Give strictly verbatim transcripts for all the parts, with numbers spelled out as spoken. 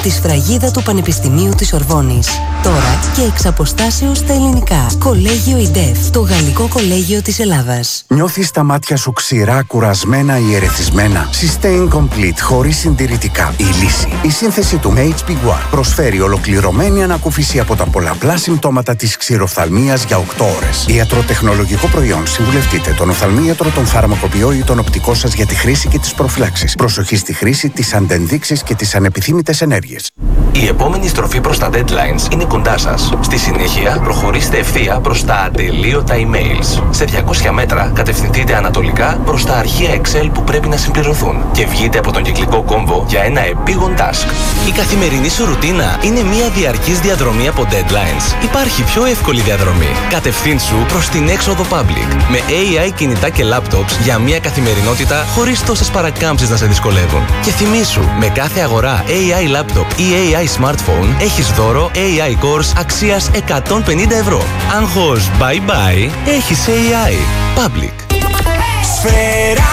τη σφραγίδα του Πανεπιστημίου της Σορβόνης. Τώρα και εξ αποστάσεως στα ελληνικά. Κολέγιο ΙΝΤΕΦ, το γαλλικό κολέγιο της Ελλάδας. Νιώθεις τα μάτια σου ξηρά, κουρασμένα ή ερεθισμένα? Sustain Complete, χωρίς συντηρητικά. Η λύση. Η σύνθεση του έιτς πι γουάρ προσφέρει ολοκληρωμένη ανακούφιση από τα πολλαπλά συμπτώματα της ξηροφθαλμίας για οκτώ ώρες. Ιατροτεχνολογικό προϊόν. Συμβουλευτείτε τον οφθαλμίατρο, τον φαρμακοποιό ή τον οπτικό σας για τη χρήση και τις προφυλάξεις. Προσοχή στη χρήση, τις αντενδείξεις και τις ανεπιθύμητες ενέργειες. Η επόμενη στροφή προς τα deadlines είναι κοντά σας. Στη συνέχεια, προχωρήστε ευθεία προς τα ατελείωτα emails. Σε διακόσια μέτρα, κατευθυνθείτε ανατολικά προς τα αρχεία Excel που πρέπει να συμπληρωθούν και βγείτε από τον κυκλικό κόμβο για ένα επίγον task. Η καθημερινή σου ρουτίνα είναι μια διαρκής διαδρομή από deadlines. Υπάρχει πιο εύκολη διαδρομή. Κατευθύνσου προς την έξοδο Public με έι άι κινητά και laptops για μια καθημερινότητα χωρίς τόσες παρακάμψεις να σε δυσκολεύουν. Και θυμήσου, με κάθε αγορά έι άι laptop ή έι άι smartphone έχεις δώρο έι άι Course αξίας εκατόν πενήντα ευρώ. Άγχος bye bye, έχεις έι άι. Public. Σφαίρα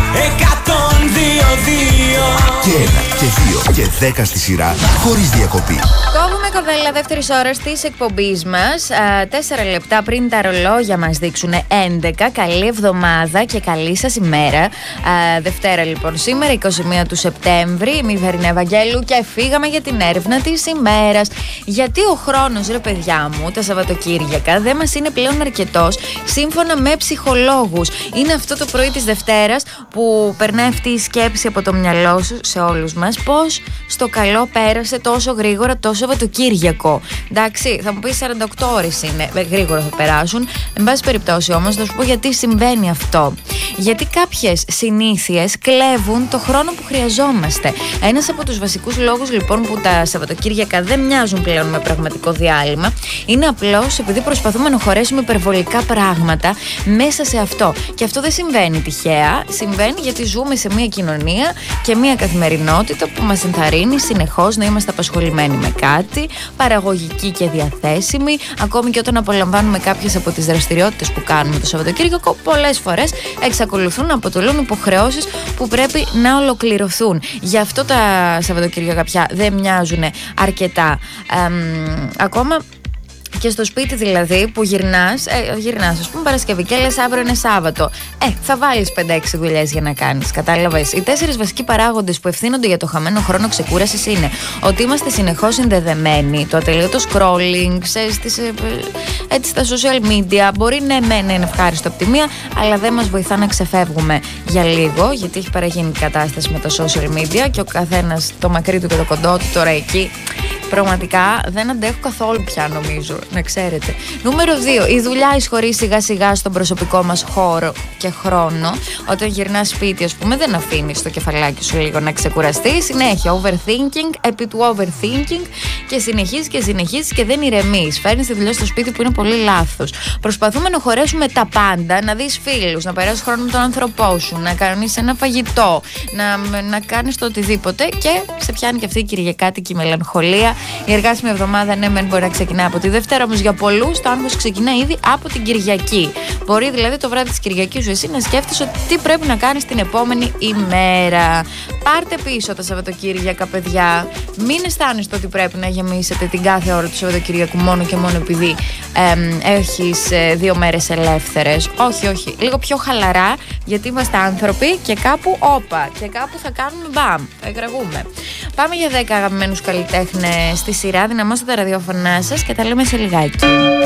εκατόν δύο δύο. Και ένα και δύο και δέκα στη σειρά, χωρίς διακοπή. Κόβουμε κοπέλα δεύτερης ώρας της εκπομπής μας. Τέσσερα λεπτά πριν τα ρολόγια μας δείξουν έντεκα. Καλή εβδομάδα και καλή σας ημέρα. Α, Δευτέρα λοιπόν σήμερα, είκοσι μία του Σεπτέμβρη. Είμαι η Βερίνα Ευαγγέλου και φύγαμε για την έρευνα της ημέρας. Γιατί ο χρόνος, ρε παιδιά μου, τα Σαββατοκύριακα δεν μας είναι πλέον αρκετός, σύμφωνα με ψυχολόγους. Είναι αυτό το πρωί της Δευτέρας που περνάει αυτή η σκέψη από το μυαλό σου σε όλους μας, πως στο καλό πέρασε τόσο γρήγορα το Σαββατοκύριακο. Εντάξει, θα μου πεις σαράντα οκτώ ώρες είναι, γρήγορα θα περάσουν. Εν πάση περιπτώσει όμως, θα σου πω γιατί συμβαίνει αυτό. Γιατί κάποιες συνήθειες κλέβουν το χρόνο που χρειαζόμαστε. Ένας από τους βασικούς λόγους λοιπόν που τα Σαββατοκύριακα δεν μοιάζουν πλέον με πραγματικό διάλειμμα είναι απλώς επειδή προσπαθούμε να χωρέσουμε υπερβολικά πράγματα μέσα σε αυτό. Και αυτό δεν συμβαίνει τυχαία. Συμβαίνει γιατί ζούμε σε μια κοινωνία και μια καθημερινότητα που μας ενθαρρύνει συνεχώς να είμαστε απασχολημένοι με κάτι, παραγωγικοί και διαθέσιμοι, ακόμη και όταν απολαμβάνουμε κάποιες από τις δραστηριότητες που κάνουμε το Σαββατοκύριακο, πολλές φορές εξακολουθούν να αποτελούν υποχρεώσεις που πρέπει να ολοκληρωθούν. Γι' αυτό τα Σαββατοκύριακα πια δεν μοιάζουν αρκετά. Ε, ακόμα και στο σπίτι δηλαδή που γυρνάς, ε, γυρνάς ας πούμε Παρασκευή και λες αύριο είναι Σάββατο. Ε, θα βάλεις πέντε έξι δουλειές για να κάνεις. Κατάλαβες. Οι τέσσερις βασικοί παράγοντες που ευθύνονται για το χαμένο χρόνο ξεκούρασης είναι ότι είμαστε συνεχώς συνδεδεμένοι, το ατελείωτο scrolling, στις, ε, έτσι, στα social media. Μπορεί ναι, ναι, ναι, είναι ευχάριστο από τη μία, αλλά δεν μας βοηθά να ξεφεύγουμε για λίγο, γιατί έχει παραγίνει η κατάσταση με τα social media και ο καθένας το μακρύ του και το κοντό του τώρα εκεί. Πραγματικά δεν αντέχω καθόλου πια, νομίζω, να ξέρετε. Νούμερο δύο. Η δουλειά εισχωρεί σιγά σιγά στον προσωπικό μας χώρο και χρόνο. Όταν γυρνάς σπίτι, ας πούμε, δεν αφήνεις το κεφαλάκι σου λίγο να ξεκουραστεί. Συνέχεια overthinking επί του overthinking και συνεχίζεις και συνεχίζεις και δεν ηρεμείς. Φέρνεις τη δουλειά στο σπίτι που είναι πολύ λάθος. Προσπαθούμε να χωρέσουμε τα πάντα, να δεις φίλους, να περάσεις χρόνο με τον άνθρωπό σου, να κάνεις ένα φαγητό, να, να κάνεις το οτιδήποτε και σε πιάνει και αυτή η κυριακάτικη μελαγχολία. Η εργάσιμη εβδομάδα, ναι, μεν μπορεί να ξεκινά από τη Δευτέρα, όμως για πολλούς το άγχος ξεκινά ήδη από την Κυριακή. Μπορεί δηλαδή το βράδυ της Κυριακής σου εσύ να σκέφτεσαι ότι τι πρέπει να κάνεις την επόμενη ημέρα. Πάρτε πίσω τα Σαββατοκύριακα, παιδιά. Μην αισθάνεστε ότι πρέπει να γεμίσετε την κάθε ώρα του Σαββατοκυριακού μόνο και μόνο επειδή ε, έχεις ε, δύο μέρες ελεύθερες. Όχι, όχι. Λίγο πιο χαλαρά, γιατί είμαστε άνθρωποι και κάπου όπα. Και κάπου θα κάνουμε μπαμ. Θα εκραγούμε. Πάμε για δέκα αγαπημένους καλλιτέχνες στη σειρά. Δυναμώστε τα ραδιόφωνά σας και τα λέμε σε λιγάκι.